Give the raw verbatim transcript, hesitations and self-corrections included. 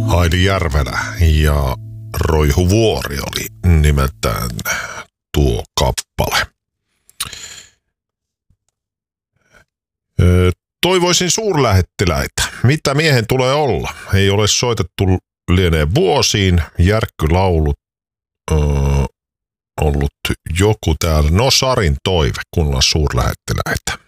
Aili Järvelä ja Roihuvuori oli nimeltään tuo kappale. Toivoisin suurlähettiläitä. Mitä miehen tulee olla? Ei ole soitettu lienee vuosiin. Järkkylaulut öö, ollut joku täällä. No Sarin toive, kun ollaan suurlähettiläitä.